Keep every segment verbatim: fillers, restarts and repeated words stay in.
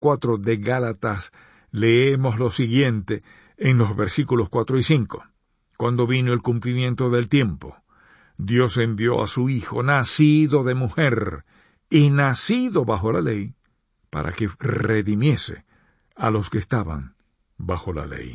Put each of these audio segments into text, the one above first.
cuatro de Gálatas leemos lo siguiente en los versículos cuatro y cinco. Cuando vino el cumplimiento del tiempo, Dios envió a su Hijo, nacido de mujer y nacido bajo la ley, para que redimiese a los que estaban bajo la ley.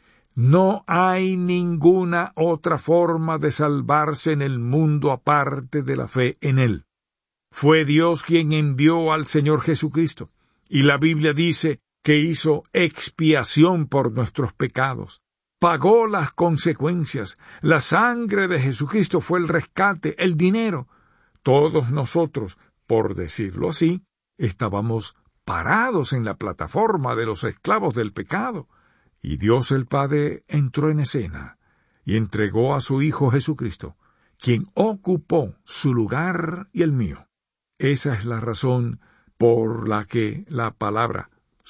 No hay ninguna otra forma de salvarse en el mundo aparte de la fe en Él. Fue Dios quien envió al Señor Jesucristo, y la Biblia dice que hizo expiación por nuestros pecados. Pagó las consecuencias. La sangre de Jesucristo fue el rescate, el dinero. Todos nosotros, por decirlo así, estábamos parados en la plataforma de los esclavos del pecado, y Dios el Padre entró en escena y entregó a su Hijo Jesucristo, quien ocupó su lugar y el mío. Esa es la razón por la que la palabra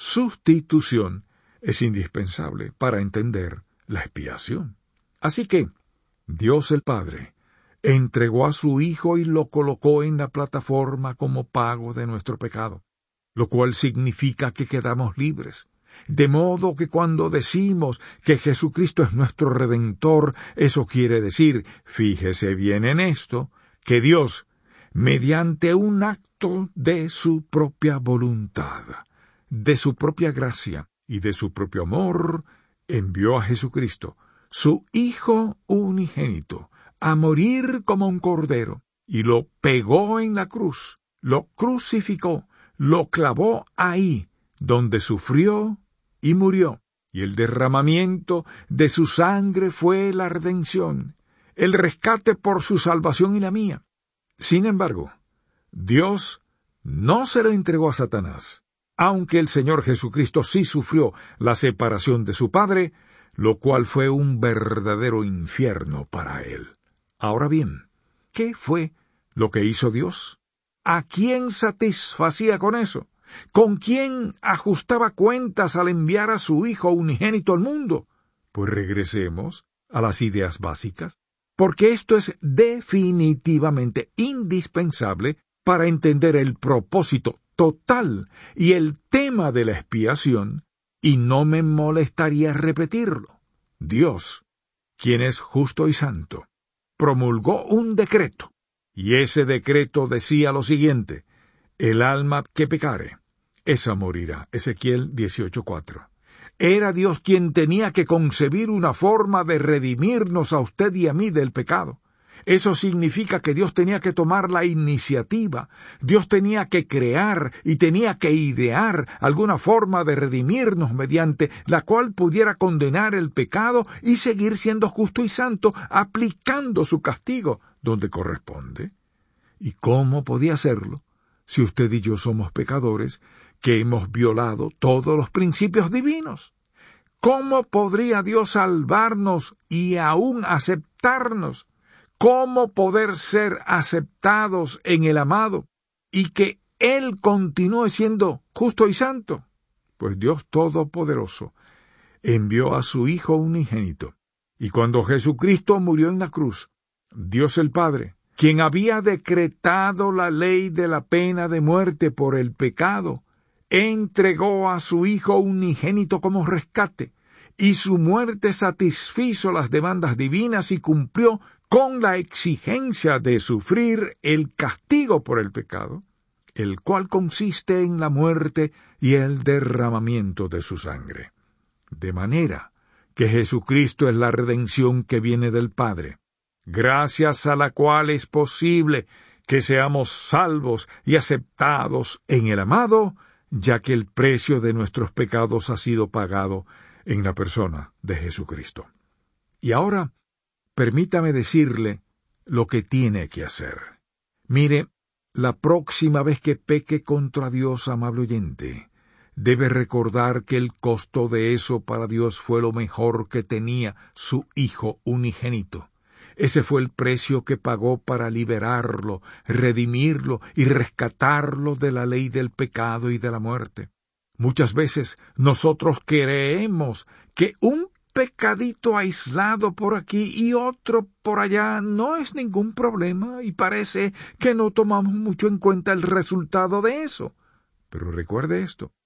sustitución es indispensable para entender la expiación. Así que Dios el Padre entregó a su Hijo y lo colocó en la plataforma como pago de nuestro pecado, lo cual significa que quedamos libres. De modo que cuando decimos que Jesucristo es nuestro Redentor, eso quiere decir, fíjese bien en esto, que Dios, mediante un acto de su propia voluntad, de su propia gracia y de su propio amor, envió a Jesucristo, su Hijo unigénito, a morir como un cordero, y lo pegó en la cruz, lo crucificó, lo clavó ahí, donde sufrió y murió, y el derramamiento de su sangre fue la redención, el rescate por su salvación y la mía. Sin embargo, Dios no se lo entregó a Satanás, aunque el Señor Jesucristo sí sufrió la separación de su Padre, lo cual fue un verdadero infierno para él. Ahora bien, ¿qué fue lo que hizo Dios? ¿A quién satisfacía con eso? ¿Con quién ajustaba cuentas al enviar a su Hijo unigénito al mundo? Pues regresemos a las ideas básicas, porque esto es definitivamente indispensable para entender el propósito total y el tema de la expiación, y no me molestaría repetirlo. Dios, quien es justo y santo, promulgó un decreto, y ese decreto decía lo siguiente: el alma que pecare, esa morirá. Ezequiel dieciocho cuatro. Era Dios quien tenía que concebir una forma de redimirnos a usted y a mí del pecado. Eso significa que Dios tenía que tomar la iniciativa, Dios tenía que crear y tenía que idear alguna forma de redimirnos mediante la cual pudiera condenar el pecado y seguir siendo justo y santo, aplicando su castigo donde corresponde. ¿Y cómo podía hacerlo si usted y yo somos pecadores que hemos violado todos los principios divinos? ¿Cómo podría Dios salvarnos y aún aceptarnos? ¿Cómo poder ser aceptados en el amado y que Él continúe siendo justo y santo? Pues Dios Todopoderoso envió a su Hijo unigénito, y cuando Jesucristo murió en la cruz, Dios el Padre, quien había decretado la ley de la pena de muerte por el pecado, entregó a su Hijo unigénito como rescate, y su muerte satisfizo las demandas divinas y cumplió con la exigencia de sufrir el castigo por el pecado, el cual consiste en la muerte y el derramamiento de su sangre. De manera que Jesucristo es la redención que viene del Padre, gracias a la cual es posible que seamos salvos y aceptados en el amado, ya que el precio de nuestros pecados ha sido pagado en la persona de Jesucristo. Y ahora, permítame decirle lo que tiene que hacer. Mire, la próxima vez que peque contra Dios, amable oyente, debe recordar que el costo de eso para Dios fue lo mejor que tenía su Hijo unigénito. Ese fue el precio que pagó para liberarlo, redimirlo y rescatarlo de la ley del pecado y de la muerte. Muchas veces nosotros creemos que un pecadito aislado por aquí y otro por allá no es ningún problema y parece que no tomamos mucho en cuenta el resultado de eso. Pero recuerde esto,